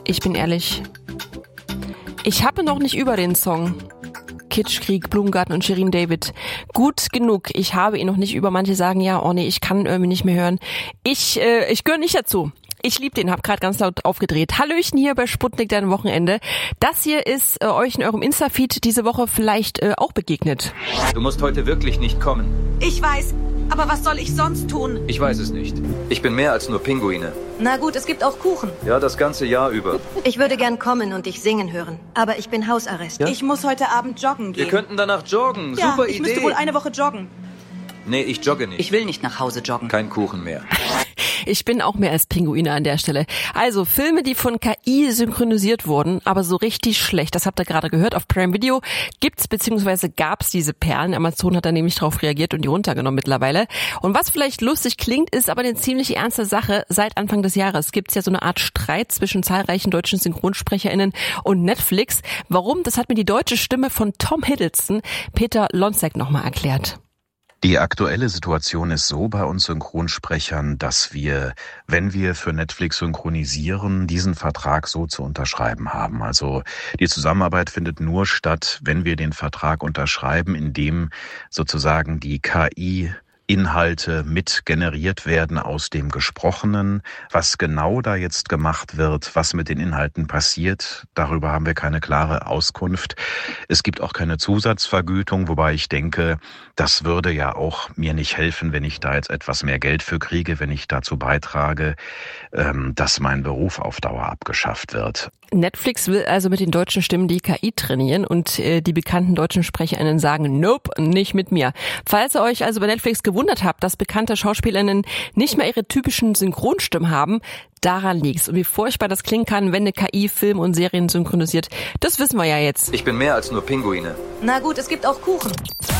Ich bin ehrlich. Ich habe noch nicht über den Song Kitschkrieg, Blumengarten und Shirin David. Gut genug. Ich habe ihn noch nicht über. Manche sagen ja, oh nee, ich kann irgendwie nicht mehr hören. Ich gehöre nicht dazu. Ich liebe den, hab gerade ganz laut aufgedreht. Hallöchen hier bei Sputnik, dein Wochenende. Das hier ist euch in eurem Insta-Feed diese Woche vielleicht auch begegnet. Du musst heute wirklich nicht kommen. Ich weiß, aber was soll ich sonst tun? Ich weiß es nicht. Ich bin mehr als nur Pinguine. Na gut, es gibt auch Kuchen. Ja, das ganze Jahr über. Ich würde gern kommen und dich singen hören, aber ich bin Hausarrest. Ja? Ich muss heute Abend joggen gehen. Wir könnten danach joggen. Ja, Super Idee. ich müsste wohl eine Woche joggen. Nee, ich jogge nicht. Ich will nicht nach Hause joggen. Kein Kuchen mehr. Ich bin auch mehr als Pinguine an der Stelle. Also Filme, die von KI synchronisiert wurden, aber so richtig schlecht. Das habt ihr gerade gehört. Auf Prime Video gibt's bzw. gab's diese Perlen. Amazon hat da nämlich drauf reagiert und die runtergenommen mittlerweile. Und was vielleicht lustig klingt, ist aber eine ziemlich ernste Sache. Seit Anfang des Jahres gibt's ja so eine Art Streit zwischen zahlreichen deutschen SynchronsprecherInnen und Netflix. Warum? Das hat mir die deutsche Stimme von Tom Hiddleston, Peter Lonzek, nochmal erklärt. Die aktuelle Situation ist so bei uns Synchronsprechern, dass wir, wenn wir für Netflix synchronisieren, diesen Vertrag so zu unterschreiben haben. Also die Zusammenarbeit findet nur statt, wenn wir den Vertrag unterschreiben, in dem sozusagen die KI Inhalte mit generiert werden aus dem Gesprochenen. Was genau da jetzt gemacht wird, was mit den Inhalten passiert, darüber haben wir keine klare Auskunft. Es gibt auch keine Zusatzvergütung, wobei ich denke, das würde ja auch mir nicht helfen, wenn ich da jetzt etwas mehr Geld für kriege, wenn ich dazu beitrage, dass mein Beruf auf Dauer abgeschafft wird. Netflix will also mit den deutschen Stimmen die KI trainieren und die bekannten deutschen SprecherInnen sagen, nope, nicht mit mir. Falls ihr euch also bei Netflix gewundert habt, dass bekannte SchauspielerInnen nicht mehr ihre typischen Synchronstimmen haben, daran liegt's. Und wie furchtbar das klingen kann, wenn eine KI Filme und Serien synchronisiert, das wissen wir ja jetzt. Ich bin mehr als nur Pinguine. Na gut, es gibt auch Kuchen.